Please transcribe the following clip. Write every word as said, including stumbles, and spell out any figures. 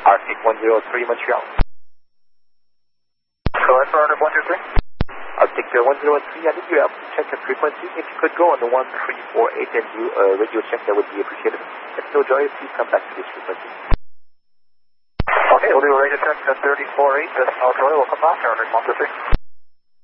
Arctic one zero three Montreal. Go ahead for Arctic one zero three. Arctic one zero three, I need you to check the frequency. If you could go on the one three four eight and do a radio check, that would be appreciated. If no joy, please come back to this frequency. Okay, we'll do a radio check at thirty-four eight. That's no joy. We'll come back to Arctic one zero three.